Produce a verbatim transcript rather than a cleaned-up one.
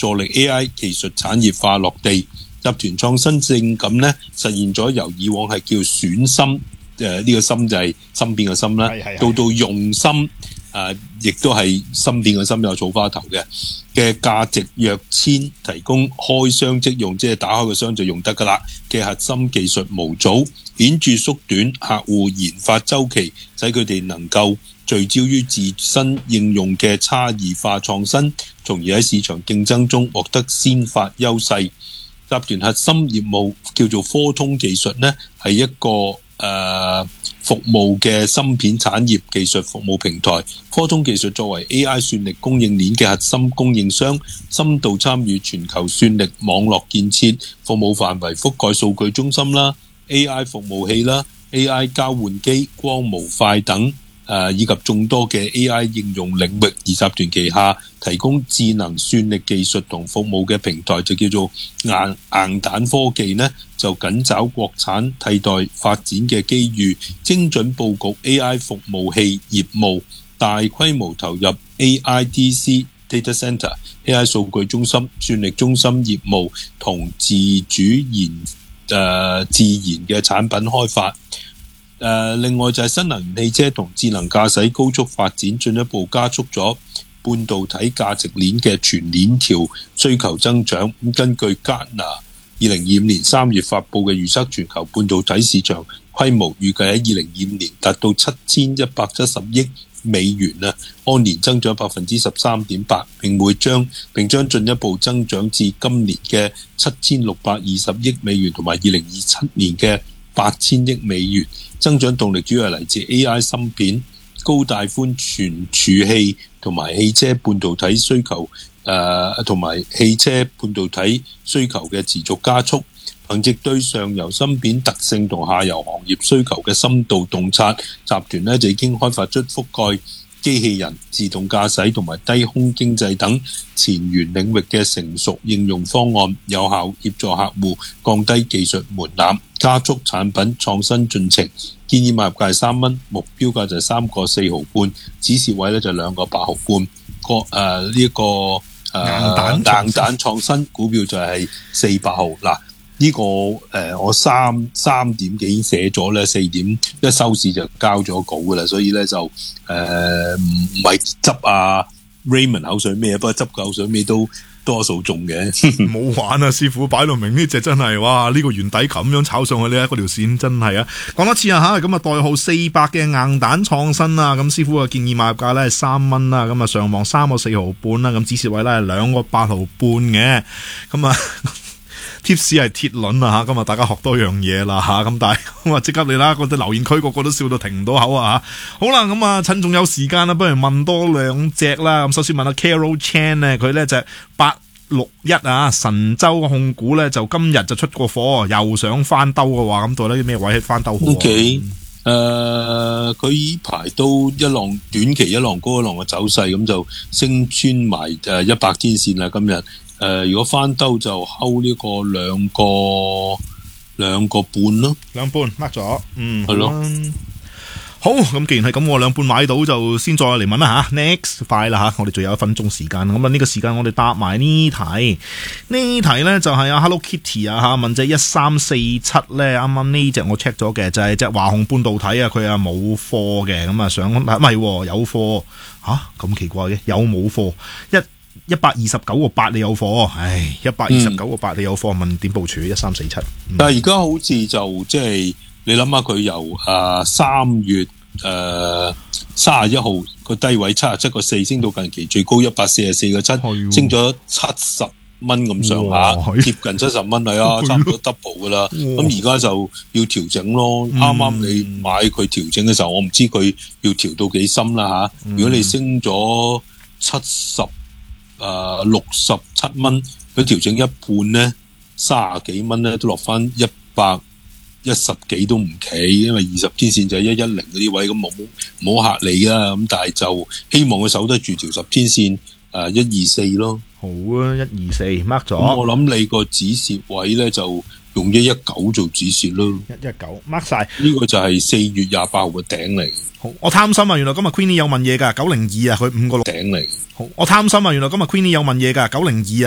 助力 A I 技術產業化落地。集團創新性咁咧，實現咗由以往係叫選心，誒呢個心就係芯片嘅芯啦，到到用心。誒，亦、呃、都係芯片嘅芯有草花頭嘅嘅價值約千，提供開箱即用，即係打開個箱就用得噶啦嘅核心技術模組，顯著縮短客戶研發週期，使佢哋能夠聚焦於自身應用嘅差異化創新，從而喺市場競爭中獲得先發優勢。集團核心業務叫做科通技術呢，係一個誒、呃服務嘅芯片產業技術服務平台。科通技術作為 A I 算力供應鏈嘅核心供應商，深度參與全球算力網絡建設，服務範圍覆蓋數據中心啦、A I 服務器啦、A I 交換機、光模塊等，誒以及眾多嘅 A I 應用領域。而集團旗下提供智能算力技術同服務嘅平台就叫做硬硬蛋科技呢，就緊找國產替代發展嘅機遇，精準佈局 A I 服務器業務，大規模投入 A I D C Data Center、A I 數據中心、算力中心業務同自主研誒、呃、自研嘅產品開發。誒、呃，另外就係新能源汽車同智能駕駛高速發展，進一步加速咗半導體價值鏈嘅全鏈條需求增長。咁根據 Gartner 二零二五年三月發布嘅預測，全球半導體市場規模預計喺二零二五年達到七千一百七十億美元啊，按年增長百分之十三點八，並會將並將進一步增長至今年嘅七千六百二十億美元，同埋二零二七年嘅八千億美元。增長動力主要係嚟自 A I 芯片、高帶寬存儲器同埋汽車半導體需求，誒同埋汽車半導體需求嘅持續加速。憑藉對上游芯片特性同下游行業需求嘅深度洞察，集團呢就已經開發出覆蓋機器人、自動駕駛同埋低空經濟等前沿領域嘅成熟應用方案，有效協助客戶降低技術門檻，加速產品創新進程。建議買入價係三蚊，目標價就係三個四毫半，止蝕位咧就兩個八毫半。個誒呢一個誒、呃、硬蛋創新股票就係四百毫嗱。呢、這個誒、呃、我三三點幾寫咗咧，四點一收市就交咗稿噶啦，所以咧就誒唔唔係執啊 Raymond 口水咩，不過執口水咩都多數中嘅。 冇玩啊，師傅擺到明呢隻真係哇！呢、這個圓底咁樣炒上去呢，嗰條線真係啊！講多次啊吓，咁啊代號四百嘅硬蛋創新啊，咁師傅啊建議買入價咧係三蚊啦，咁啊上望三個四毫半啦，咁止蝕位咧係兩個八毫半嘅，咁啊。貼士係鐵輪啊吓，今日大家學多樣嘢啦吓，咁但係咁啊即刻嚟啦，嗰啲留言區個個都笑到停唔到口啊吓。好啦，咁啊趁仲有時間啦，不如問多兩隻啦。咁首先問下 Carol Chan 咧，佢咧就八六一啊，神州控股咧就今日就出過貨，又想翻兜嘅話，咁到底啲咩位翻兜好 ？OK，誒，佢依排都一浪短期一浪高一浪嘅走勢，咁就升穿埋誒一百天線啦，今日。誒、呃，如果翻兜就睺呢個兩個兩個半咯， 兩半 mark 咗，嗯， 係咯， 好，咁既然係咁，我兩半買到就先再嚟問啦吓 ，next 快啦吓，我哋仲有一分鐘時間，咁啊呢個時間我哋答埋呢題，呢題咧就係啊 Hello Kitty 啊吓，問隻一三四七咧，啱啱呢隻我 check 咗嘅，就係隻華虹半導體啊，佢啊冇貨嘅，咁啊想唔係有貨吓，咁奇怪嘅，有冇貨一？一百二十九個八你有貨，唉，一百二十九個八你有貨，問點部署一三四七。 但係而家好似就即係你諗下，佢由誒三月誒三十一號個低位七十七個四升到近期最高一百四十四個七，升咗七十蚊咁上下，接近七十蚊係啊，差唔多 double 噶啦。咁而家就要調整咯。啱啱你買佢調整嘅時候，我唔知佢要調到幾深啦吓。如果你升咗七十。誒，六十七蚊，佢調整一半咧，三十幾蚊咧，都落翻一百一十幾都唔企，因為二十天線就係一一零嗰啲位，咁冇冇吓你啊！咁但係就希望佢守得住條十天線，誒一二四咯。 好啊，一二四 mark 咗。 咁我諗你個止蝕位咧就用一一九做止蝕咯。 一一九 mark 晒， 呢個就係四月廿八號嘅頂嚟。 好，我貪心啊！原來今日 Queenie 有問嘢噶，九零二啊，佢五個六頂嚟。好，我貪心啊！原來今日 Queenie 有問嘢噶，九零二啊。